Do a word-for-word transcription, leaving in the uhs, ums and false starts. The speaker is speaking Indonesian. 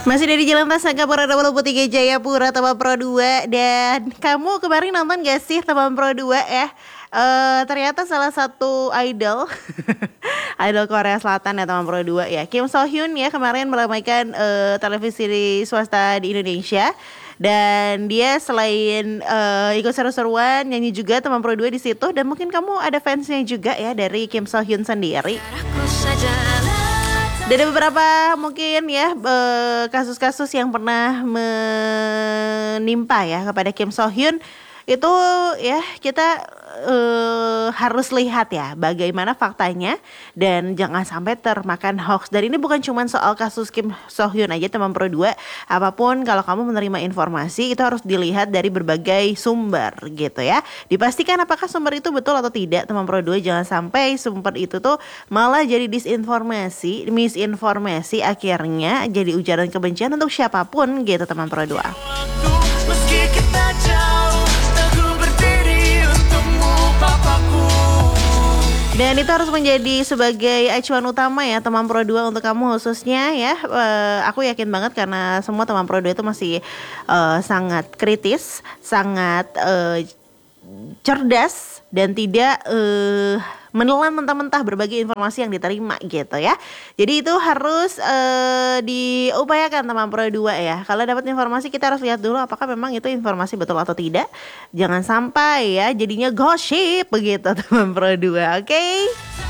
Masih dari Jalan Tas Angkapura dua puluh tiga Jayapura Taman Pro dua. Dan kamu kemarin nonton gak sih Taman Pro dua ya? Eh ternyata salah satu idol idol Korea Selatan ya Taman Pro dua ya, Kim So Hyun ya, kemarin meramaikan eh, televisi di swasta di Indonesia. Dan dia selain eh, ikut seru-seruan, nyanyi juga Taman Pro dua di situ. Dan mungkin kamu ada fansnya juga ya dari Kim So Hyun sendiri. Dan ada beberapa mungkin ya eh, kasus-kasus yang pernah menimpa ya kepada Kim So Hyun. Itu ya kita uh, harus lihat ya bagaimana faktanya dan jangan sampai termakan hoax. Dan ini bukan cuma soal kasus Kim So Hyun aja Taman Pro dua. Apapun kalau kamu menerima informasi itu harus dilihat dari berbagai sumber gitu ya. Dipastikan apakah sumber itu betul atau tidak Taman Pro dua. Jangan sampai sumber itu tuh malah jadi disinformasi, misinformasi, akhirnya jadi ujaran kebencian untuk siapapun gitu Taman Pro dua. Dan itu harus menjadi sebagai acuan utama ya Taman Pro dua untuk kamu khususnya ya. Uh, aku yakin banget karena semua Taman Pro dua itu masih uh, sangat kritis, sangat uh, cerdas dan tidak uh, menelan mentah-mentah berbagai informasi yang diterima gitu ya. Jadi itu harus uh, diupayakan Taman Pro dua ya. Kalau dapat informasi kita harus lihat dulu apakah memang itu informasi betul atau tidak. Jangan sampai ya jadinya gosip begitu Taman Pro dua, oke? Okay?